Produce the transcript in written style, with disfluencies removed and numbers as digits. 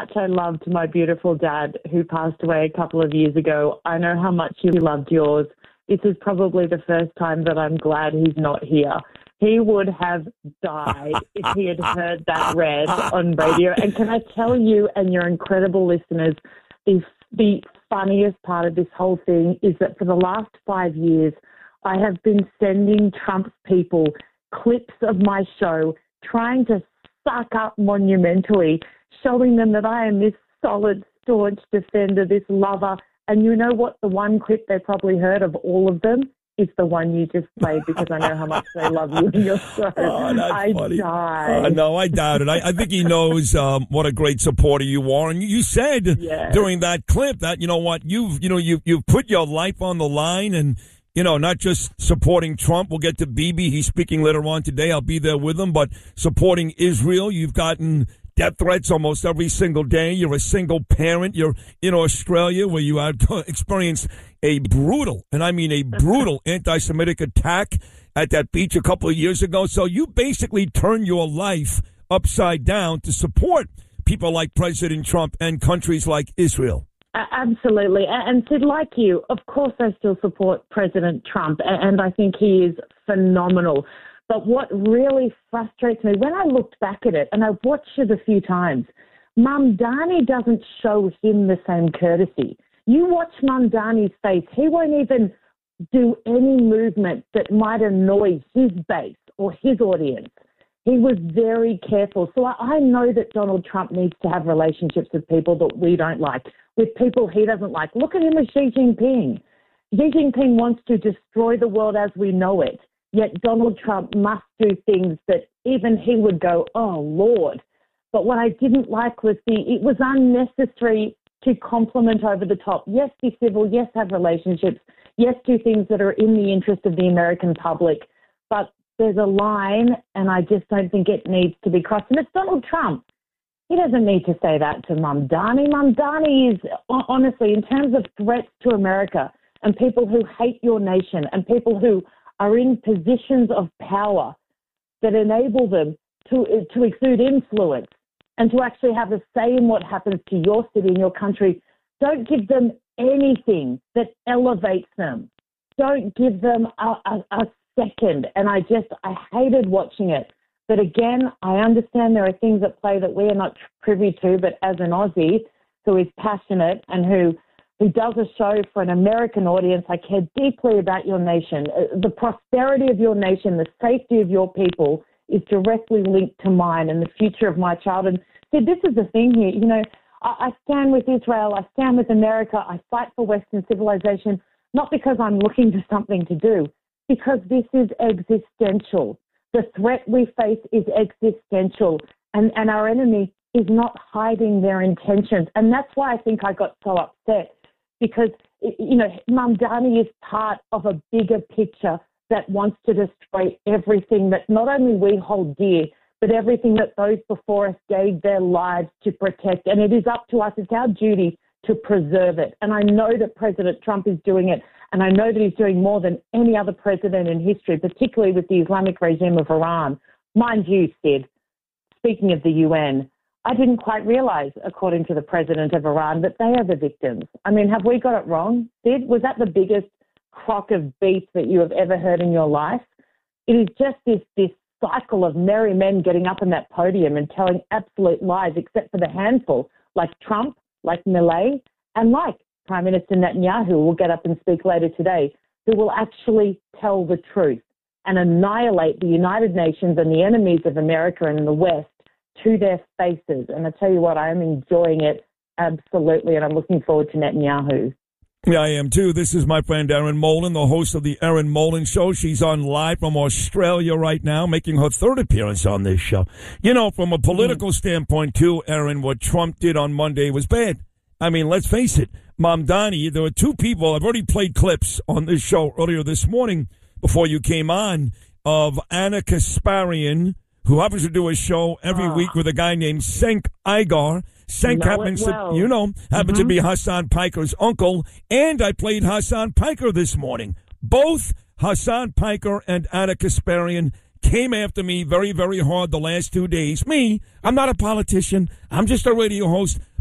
I loved my beautiful dad who passed away a couple of years ago. I know how much he loved yours. This is probably the first time that I'm glad he's not here. He would have died if he had heard that read on radio. And can I tell you and your incredible listeners, the funniest part of this whole thing is that for the last 5 years, I have been sending Trump's people clips of my show, trying to suck up monumentally, showing them that I am this solid, staunch defender, this lover. And you know what? The one clip they probably heard of all of them is the one you just played, because I know how much they love you and your show. Oh, that's funny. Died. No, I doubt it. I think he knows what a great supporter you are. And you said during that clip that, you know what, you've put your life on the line, and not just supporting Trump. We'll get to Bibi. He's speaking later on today. I'll be there with him. But supporting Israel, you've gotten death threats almost every single day. You're a single parent. You're in Australia, where you have experienced a brutal, and I mean a brutal, anti-Semitic attack at that beach a couple of years ago. So you basically turned your life upside down to support people like President Trump and countries like Israel. Absolutely. And Sid, like you, of course I still support President Trump, and I think he is phenomenal. But what really frustrates me, when I looked back at it, and I've watched it a few times, Mamdani doesn't show him the same courtesy. You watch Mamdani's face, he won't even do any movement that might annoy his base or his audience. He was very careful. So I know that Donald Trump needs to have relationships with people that we don't like, with people he doesn't like. Look at him as Xi Jinping. Xi Jinping wants to destroy the world as we know it, yet Donald Trump must do things that even he would go, oh, Lord. But what I didn't like was it was unnecessary to compliment over the top. Yes, be civil. Yes, have relationships. Yes, do things that are in the interest of the American public. But there's a line, and I just don't think it needs to be crossed. And it's Donald Trump. He doesn't need to say that to Mamdani. Mamdani is, honestly, in terms of threats to America and people who hate your nation and people who are in positions of power that enable them to exude influence and to actually have a say in what happens to your city and your country, don't give them anything that elevates them. Don't give them a second. And I hated watching it. But again, I understand there are things at play that we are not privy to, but as an Aussie who is passionate and who does a show for an American audience, I care deeply about your nation. The prosperity of your nation, the safety of your people is directly linked to mine and the future of my child. And see, this is the thing here. I stand with Israel. I stand with America. I fight for Western civilization, not because I'm looking for something to do, because this is existential. The threat we face is existential, and our enemy is not hiding their intentions. And that's why I think I got so upset, because, Mamdani is part of a bigger picture that wants to destroy everything that not only we hold dear, but everything that those before us gave their lives to protect. And it is up to us, it's our duty to preserve it. And I know that President Trump is doing it, and I know that he's doing more than any other president in history, particularly with the Islamic regime of Iran. Mind you, Sid, speaking of the UN, I didn't quite realize, according to the president of Iran, that they are the victims. I mean, have we got it wrong, Sid? Was that the biggest crock of beef that you have ever heard in your life? It is just this cycle of merry men getting up on that podium and telling absolute lies, except for the handful, like Trump, like Milei, and like Prime Minister Netanyahu, who will get up and speak later today, who will actually tell the truth and annihilate the United Nations and the enemies of America and the West to their faces. And I tell you what, I am enjoying it absolutely, and I'm looking forward to Netanyahu. Yeah, I am too. This is my friend Erin Molan, the host of the Erin Molan Show. She's on live from Australia right now, making her third appearance on this show. From a political standpoint too, Erin, what Trump did on Monday was bad. I mean, let's face it. Mamdani, there were two people, I've already played clips on this show earlier this morning before you came on, of Ana Kasparian, who happens to do a show every week with a guy named Cenk Uygur. Cenk happens to be Hassan Piker's uncle, and I played Hassan Piker this morning. Both Hassan Piker and Ana Kasparian came after me very, very hard the last 2 days. Me, I'm not a politician. I'm just a radio host.